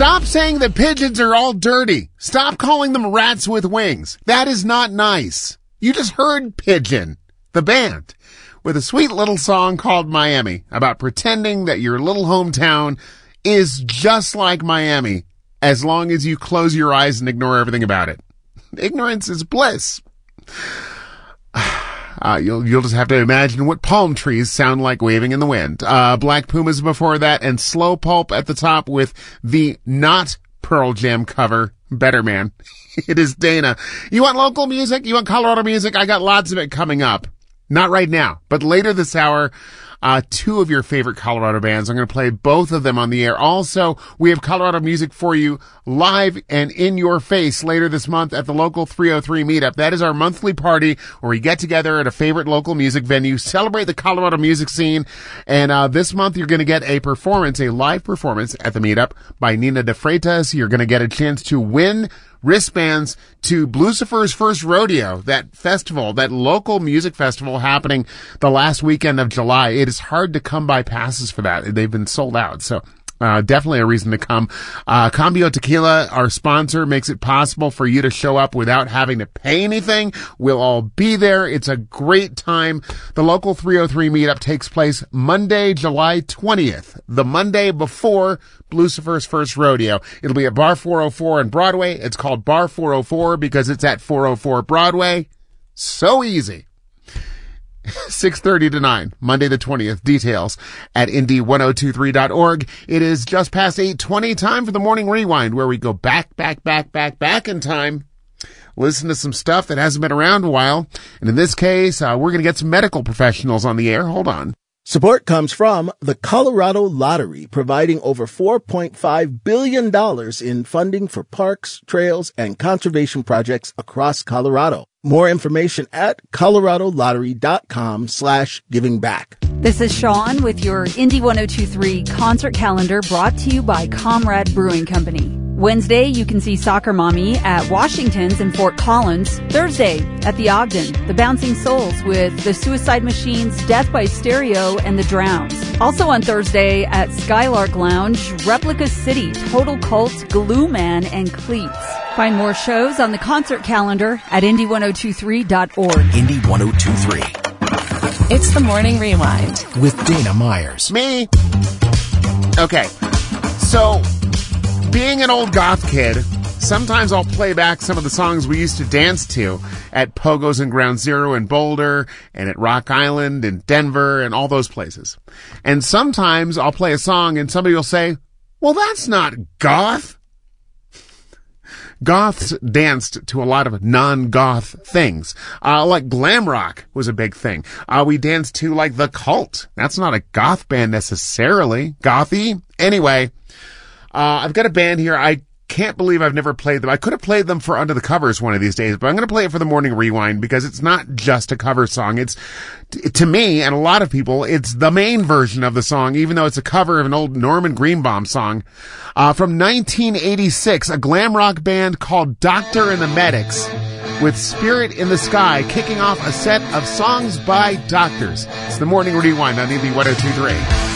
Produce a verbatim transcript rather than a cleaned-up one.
Stop saying that pigeons are all dirty. Stop calling them rats with wings. That is not nice. You just heard Pigeon, the band, with a sweet little song called Miami about pretending that your little hometown is just like Miami as long as you close your eyes and ignore everything about it. Ignorance is bliss. Uh, you'll, you'll just have to imagine what palm trees sound like waving in the wind. Uh, Black Pumas before that, and Slow Pulp at the top with the not Pearl Jam cover, Better Man. It is Dana. You want local music? You want Colorado music? I got lots of it coming up. Not right now, but later this hour, uh, two of your favorite Colorado bands. I'm going to play both of them on the air. Also, we have Colorado music for you live and in your face later this month at the local three oh three meetup. That is our monthly party where we get together at a favorite local music venue, celebrate the Colorado music scene. And, uh, this month you're going to get a performance, a live performance at the meetup by Nina De Freitas. You're going to get a chance to win wristbands to Lucifer's First Rodeo, that festival, that local music festival happening the last weekend of July. It is hard to come by passes for that. They've been sold out. So Uh, definitely a reason to come. Uh, Cambio Tequila, our sponsor, makes it possible for you to show up without having to pay anything. We'll all be there. It's a great time. The local three oh three meetup takes place Monday, July twentieth, the Monday before Lucifer's First Rodeo. It'll be at Bar four oh four on Broadway. It's called Bar four oh four because it's at four oh four Broadway. So easy. six thirty to nine, Monday the twentieth. Details at indy ten twenty-three dot org. It is just past eight twenty, time for the Morning Rewind, where we go back, back, back, back, back in time, listen to some stuff that hasn't been around a while. And in this case, uh, we're going to get some medical professionals on the air. Hold on. Support comes from the Colorado Lottery, providing over four point five billion dollars in funding for parks, trails, and conservation projects across Colorado. More information at coloradolottery.com slash giving back. This is Sean with your Indy ten twenty-three concert calendar, brought to you by Comrade Brewing Company. Wednesday, you can see Soccer Mommy at Washington's in Fort Collins. Thursday, at the Ogden, the Bouncing Souls with the Suicide Machines, Death by Stereo, and the Drowns. Also on Thursday, at Skylark Lounge, Replica City, Total Cult, Glue Man, and Cleats. Find more shows on the concert calendar at indy ten twenty-three dot org. Indy ten twenty-three. It's the Morning Rewind with Dana Myers. Me. Okay. So, being an old goth kid, sometimes I'll play back some of the songs we used to dance to at Pogo's and Ground Zero in Boulder and at Rock Island and Denver and all those places. And sometimes I'll play a song and somebody will say, well, that's not goth. Goths danced to a lot of non-goth things. Uh, like glam rock was a big thing. Uh, we danced to like The Cult. That's not a goth band necessarily. Gothy. Anyway, uh, I've got a band here. I can't believe I've never played them. I could have played them for Under the Covers one of these days, but I'm going to play it for the Morning Rewind because it's not just a cover song. It's, t- to me and a lot of people, it's the main version of the song, even though it's a cover of an old Norman Greenbaum song. Uh, from nineteen eighty-six, a glam rock band called Doctor and the Medics, with Spirit in the Sky kicking off a set of songs by doctors. It's the Morning Rewind on Indy ten twenty-three.